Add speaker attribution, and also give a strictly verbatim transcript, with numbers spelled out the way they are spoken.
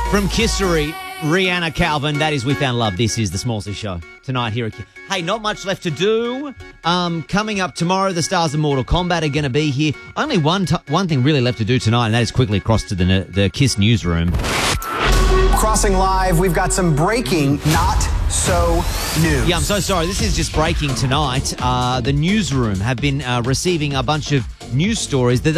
Speaker 1: From Kissery, Rihanna Calvin, that is We Found Love. This is the Smallsy Show tonight here at Ki- Hey, not much left to do. Um, coming up tomorrow, the stars of Mortal Kombat are going to be here. Only one t- one thing really left to do tonight, and that is quickly across to the the Kiss newsroom.
Speaker 2: Crossing live, we've got some breaking, not so news.
Speaker 1: Yeah, I'm so sorry. This is just breaking tonight. Uh, the newsroom have been uh, receiving a bunch of news stories that